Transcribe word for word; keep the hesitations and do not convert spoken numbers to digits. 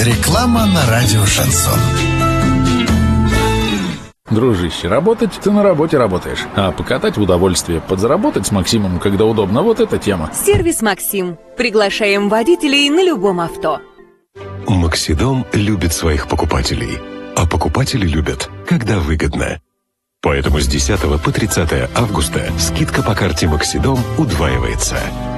Реклама на радио «Шансон». Дружище, работать ты на работе работаешь, а покатать в удовольствие, подзаработать с Максимом, когда удобно, вот эта тема. Сервис «Максим». Приглашаем водителей на любом авто. Максидом любит своих покупателей, а покупатели любят, когда выгодно. Поэтому с десятого по тридцатое августа скидка по карте Максидом удваивается.